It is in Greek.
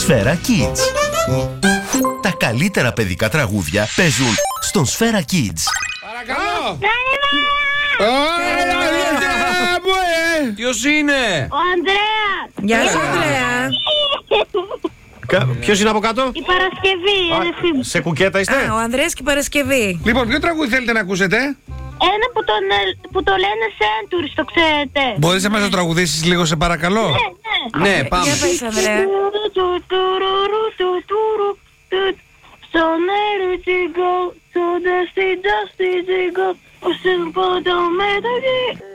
Σφαίρα Kids. Τα καλύτερα παιδικά τραγούδια παίζουν στον Σφαίρα Kids. Παρακαλώ! Ποιος είναι? Ο Ανδρέας! Γεια σου, Ανδρέα. Ποιος είναι από κάτω? Η Παρασκευή, η αδερφή μου. Σε κουκέτα είστε? Ο Ανδρέας και η Παρασκευή. Λοιπόν, ποιο τραγούδι θέλετε να ακούσετε? Ένα που το λένε Centuries, το ξέρετε. Μπορείς να μας το τραγουδήσεις λίγο, σε παρακαλώ? Ναι, πάμε. Για πες, Ανδρέα. So near to go, so dusty to go. Oh, simple, don't matter.